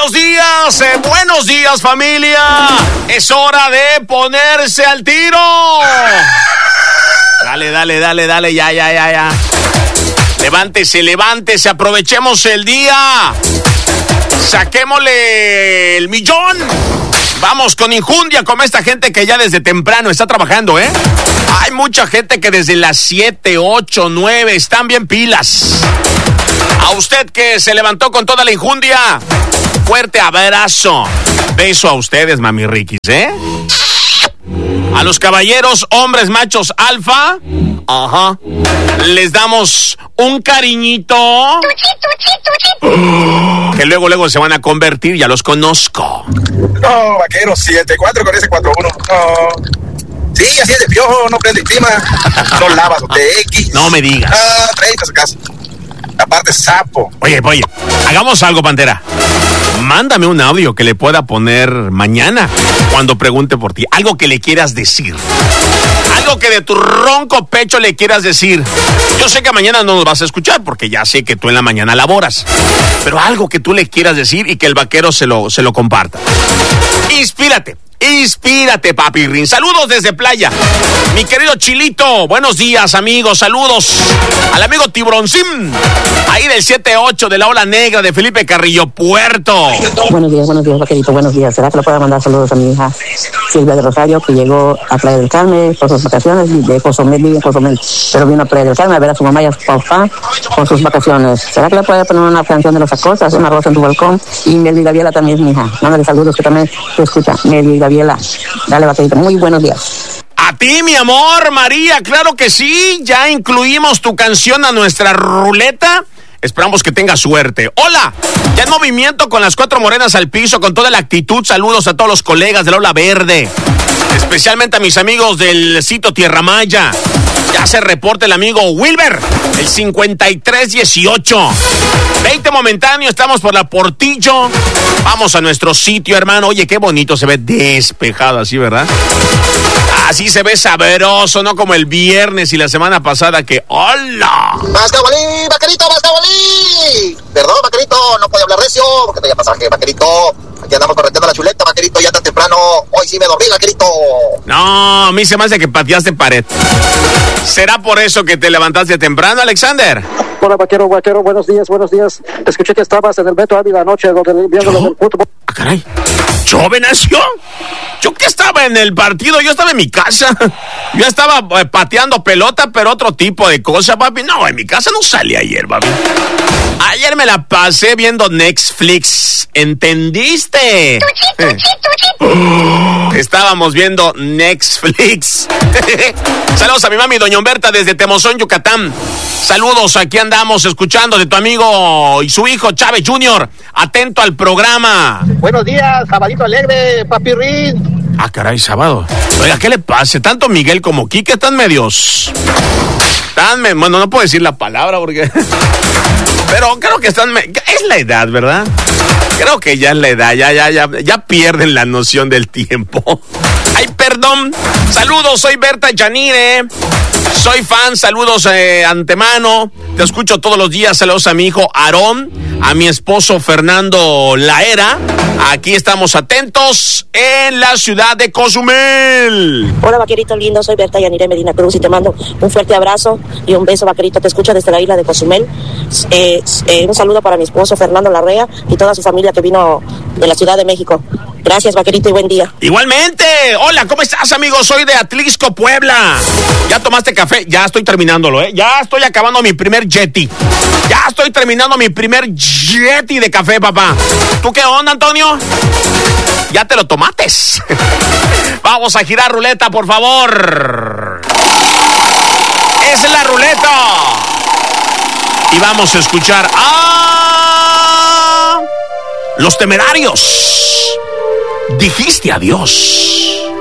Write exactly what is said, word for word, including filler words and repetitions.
buenos días, eh, buenos días familia. Es hora de ponerse al tiro. Dale, dale, dale, dale, ya, ya, ya, ya. Levántese, levántese, aprovechemos el día. Saquémosle el millón. Vamos con injundia, como esta gente que ya desde temprano está trabajando, ¿eh? Hay mucha gente que desde las siete, ocho, nueve están bien pilas. A usted que se levantó con toda la injundia, fuerte abrazo. Beso a ustedes, mami riquis, ¿eh? A los caballeros, hombres machos alfa, ajá, les damos un cariñito que luego, luego se van a convertir, ya los conozco. No, vaquero, siete cuatro con ese cuatro uno. No. Sí, así es de piojo, no prende el clima. No lavas de X. No me digas. Ah, treinta a su casa. Aparte, sapo. Oye, oye, hagamos algo, Pantera. Mándame un audio que le pueda poner mañana cuando pregunte por ti. Algo que le quieras decir. Algo que de tu ronco pecho le quieras decir. Yo sé que mañana no nos vas a escuchar porque ya sé que tú en la mañana laboras. Pero algo que tú le quieras decir y que el vaquero se lo, se lo comparta. Inspírate. Inspírate, papi Rin. Saludos desde Playa. Mi querido Chilito, buenos días, amigos. Saludos al amigo Tiburoncín, ahí del siete ocho de la Ola Negra de Felipe Carrillo Puerto. Buenos días, buenos días, vaquerito, buenos días. ¿Será que le puedo mandar saludos a mi hija Silvia de Rosario, que llegó a Playa del Carmen por sus vacaciones, de Cozumel, vive en Cozumel, pero vino a Playa del Carmen a ver a su mamá y a su papá por sus vacaciones? ¿Será que le puede poner una canción de los Acosta, una rosa en tu balcón? Y Meli Gabriela también es mi hija. Mándale saludos, que también te escucha. Meli Gabriela, dale, vaquerito, muy buenos días. A ti, mi amor, María, claro que sí. Ya incluimos tu canción a nuestra ruleta. Esperamos que tenga suerte. Hola, ya en movimiento con las cuatro morenas al piso, con toda la actitud. Saludos a todos los colegas de la Ola Verde, especialmente a mis amigos del sitio Tierra Maya. Ya se reporta el amigo Wilber, el cincuenta y tres dieciocho. veinte momentáneo, estamos por la Portillo. Vamos a nuestro sitio, hermano. Oye, qué bonito se ve despejado así, ¿verdad? Así se ve sabroso, no como el viernes y la semana pasada que... ¡Hola! ¡Basta, Bolí, vaquerito, basta, Bolí! Perdón, vaquerito, no puedo hablar recio, porque te voy a pasaje, vaquerito. Aquí andamos correteando la chuleta, vaquerito, ya tan temprano. Hoy sí me dormí, vaquerito. No, a mí se me hace que pateaste pared. ¿Será por eso que te levantaste temprano, Alexander? Hola, vaquero, vaquero, buenos días, buenos días. Escuché que estabas en el Beto Ávila anoche, donde viendo lo del fútbol. Ah, caray. ¿Yo, Venacio? ¿Yo qué estaba en el partido? Yo estaba en mi casa. Yo estaba eh, pateando pelota, pero otro tipo de cosa, papi. No, en mi casa no salí ayer, papi. Ayer me la pasé viendo Netflix. ¿Entendiste? Estábamos viendo Netflix. Saludos a mi mami, doña Humberta, desde Temozón, Yucatán. Saludos, aquí andamos escuchando de tu amigo y su hijo Chávez junior Atento al programa. Buenos días, sabadito alegre, papi Rin. Ah, caray, sábado. Oiga, ¿qué le pasa? Tanto Miguel como Quique están medios... Están... Me... Bueno, no puedo decir la palabra porque... Pero creo que están... Me... Es la edad, ¿verdad? Creo que ya es la edad, ya, ya, ya, ya pierden la noción del tiempo. Ay, perdón. Saludos, soy Berta Yanire. Soy fan, saludos eh, antemano. Te escucho todos los días. Saludos a mi hijo Aarón, a mi esposo Fernando Laera. Aquí estamos atentos en la ciudad de Cozumel. Hola, vaquerito lindo, soy Berta Yanire Medina Cruz y te mando un fuerte abrazo y un beso, vaquerito. Te escucho desde la isla de Cozumel. Eh, eh, un saludo para mi esposo Fernando Larrea y toda su familia que vino de la Ciudad de México. Gracias, vaquerito, y buen día. Igualmente. Hola, ¿cómo estás, amigo? Soy de Atlixco, Puebla. ¿Ya tomaste café? Ya estoy terminándolo, ¿eh? Ya estoy acabando mi primer Yeti. Ya estoy terminando mi primer Yeti de café, papá. ¿Tú qué onda, Antonio? ¿Ya te lo tomates? Vamos a girar ruleta, por favor. Es la ruleta. Y vamos a escuchar a... Los Temerarios. Dijiste adiós.